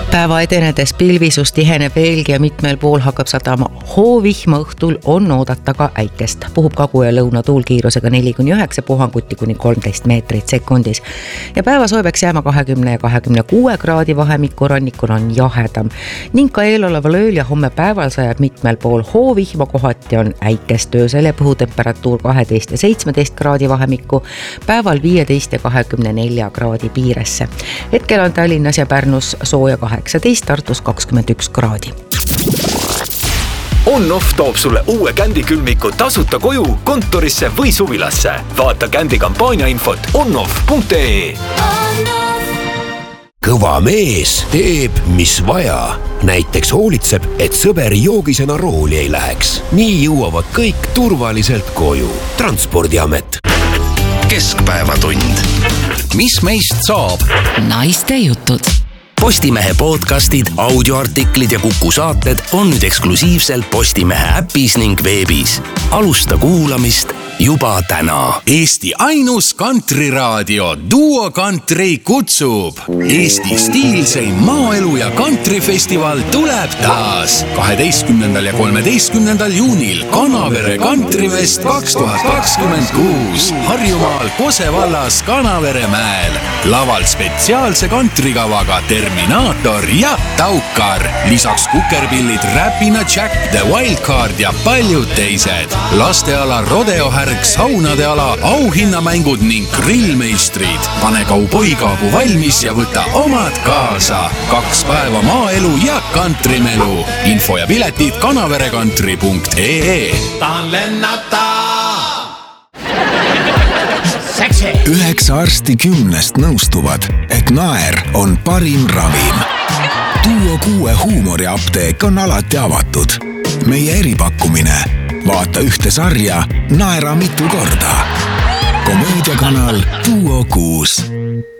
Päeva edenedes pilvisus tiheneb veelgi ja mitmel pool hakkab sadama hoovihma, õhtul on oodata ka äikest. Puhub kagu- ja lõunatuul kiirusega 4-9 puhanguti kuni 13 meetrit sekundis. Ja päeva sooveks jääma 20 ja 26 kraadi vahemikku, rannikul on jahedam. Ning ka eeloleval ööl ja homme päeval sajab mitmel pool hoovihma, kohati on äikest öösel ja põhutemperatuur 12 ja 17 kraadi vahemikku, päeval 15 ja 24 kraadi piiresse. Hetkel on Tallinnas ja Pärnus sooja 18, Tartus 21 kraadi. On-Off toob sulle uue Kändi külmiku tasuta koju, kontorisse või suvilasse. Vaata Kändi kampaania infot onoff.ee. Kõva mees teeb, mis vaja. Näiteks hoolitseb, et sõber joogisena rooli ei läheks. Nii jõuavad kõik turvaliselt koju. Transpordiamet. Keskpäevatund. Mis meist saab? Naiste jutud. Postimehe podcastid, audioartiklid ja Kuku saated on nüüd eksklusiivselt Postimehe äpis ning veebis. Alusta kuulamist juba täna. Eesti ainus kantriraadio Duo Country kutsub. Eesti stiilseim maaelu ja kantrifestival tuleb taas 12. ja 13. juunil Kanavere Kantrifest 2026 Harjumaal Kose vallas Kanavere mäel. Laval spetsiaalse kantrikavaga Terminaator ja Taukar. Lisaks kukerpillid Räpina Jack, The Wildcard ja paljud teised. Lasteala rodeohärg, saunade ala, auhinnamängud ning grillmeistrid. Pane kauboikaabu valmis ja võta omad kaasa. 2 päeva maaelu ja kantrimelu. Info ja piletid kanaverekantri.ee. Tahan lennata! 9 arsti 10 nõustuvad, et naer on parim ravim. Duo 6 huumoriapteek on alati avatud. Meie eripakkumine. Vaata ühte sarja, naera mitu korda. Komöödiakanal Duo 6.